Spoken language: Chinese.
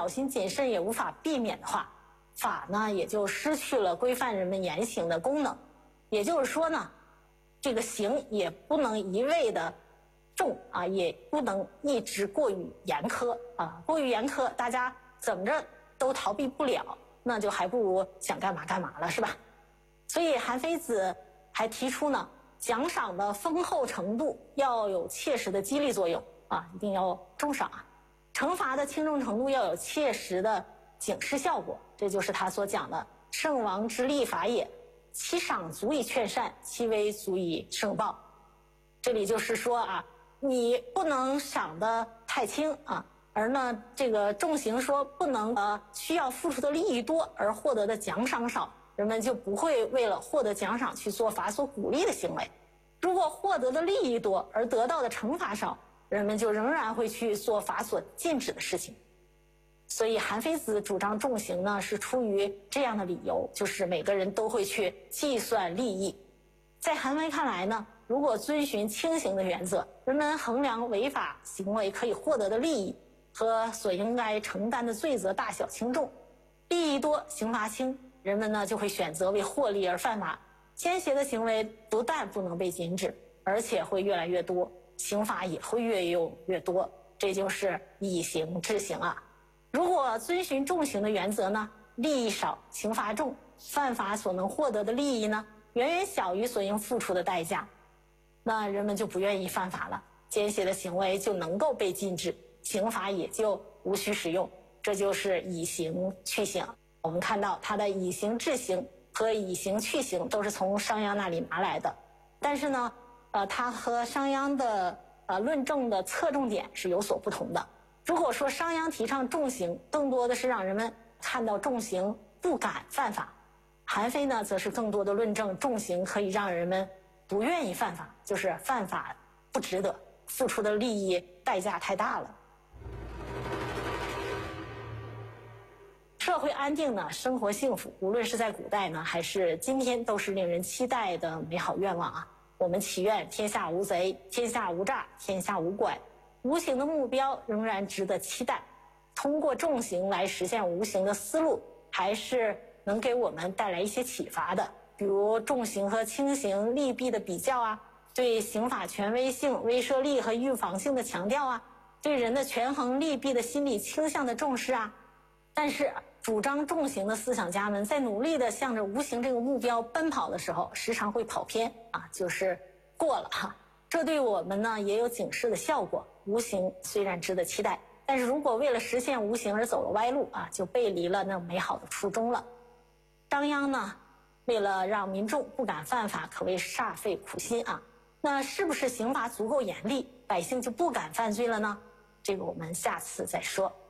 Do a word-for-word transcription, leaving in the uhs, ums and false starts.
小心谨慎也无法避免的话，法呢也就失去了规范人们言行的功能。也就是说呢，这个刑也不能一味的重啊，也不能一直过于严苛啊，过于严苛，大家怎么着都逃避不了，那就还不如想干嘛干嘛了，是吧？所以韩非子还提出呢，奖赏的丰厚程度要有切实的激励作用啊，一定要重赏啊。惩罚的轻重程度要有切实的警示效果，这就是他所讲的圣王之立法也，其赏足以劝善，其威足以胜暴。这里就是说啊，你不能赏得太轻啊，而呢这个重刑说不能呃需要付出的利益多而获得的奖赏少，人们就不会为了获得奖赏去做法所鼓励的行为。如果获得的利益多而得到的惩罚少，人们就仍然会去做法所禁止的事情。所以韩非子主张重刑呢，是出于这样的理由，就是每个人都会去计算利益。在韩非看来呢，如果遵循轻刑的原则，人们衡量违法行为可以获得的利益和所应该承担的罪责大小轻重，利益多刑罚轻，人们呢就会选择为获利而犯法，奸邪的行为不但不能被禁止，而且会越来越多，刑罚也会越用越多，这就是以刑治刑啊。如果遵循重刑的原则呢，利益少，刑罚重，犯法所能获得的利益呢，远远小于所应付出的代价，那人们就不愿意犯法了，奸邪的行为就能够被禁止，刑罚也就无需使用，这就是以刑去刑。我们看到他的以刑治刑和以刑去刑都是从商鞅那里拿来的，但是呢，呃，他和商鞅的呃论证的侧重点是有所不同的。如果说商鞅提倡重刑，更多的是让人们看到重刑不敢犯法，韩非呢，则是更多的论证重刑可以让人们不愿意犯法，就是犯法不值得，付出的利益代价太大了。社会安定呢，生活幸福，无论是在古代呢，还是今天，都是令人期待的美好愿望啊。我们祈愿天下无贼，天下无诈，天下无拐，无形的目标仍然值得期待。通过重刑来实现无形的思路，还是能给我们带来一些启发的。比如重刑和轻刑利弊的比较啊，对刑法权威性、威慑力和预防性的强调啊，对人的权衡利弊的心理倾向的重视啊。但是主张重刑的思想家们在努力的向着无形这个目标奔跑的时候，时常会跑偏啊，就是过了哈。这对我们呢也有警示的效果。无形虽然值得期待，但是如果为了实现无形而走了歪路啊，就背离了那美好的初衷了。商鞅呢，为了让民众不敢犯法，可谓煞费苦心啊。那是不是刑罚足够严厉，百姓就不敢犯罪了呢？这个我们下次再说。